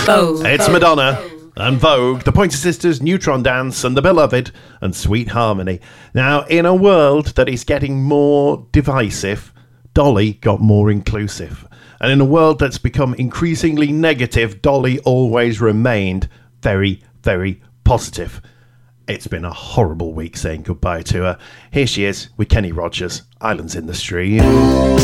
Vogue. It's Madonna and Vogue, the Pointer Sisters, Neutron Dance, and The Beloved and Sweet Harmony. Now, in a world that is getting more divisive, Dolly got more inclusive. And in a world that's become increasingly negative, Dolly always remained very, very positive. It's been a horrible week saying goodbye to her. Here she is with Kenny Rogers, Islands in the Stream.